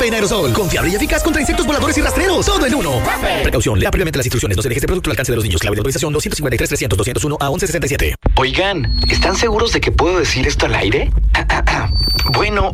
en aerosol. Confiable y eficaz contra insectos voladores y rastreros. Todo en uno. Precaución, lea previamente las instrucciones. No se deje este producto al alcance de los niños. Clave de autorización 253-300-201 a 1167. Oigan, ¿están seguros de que puedo decir esto al aire? Bueno,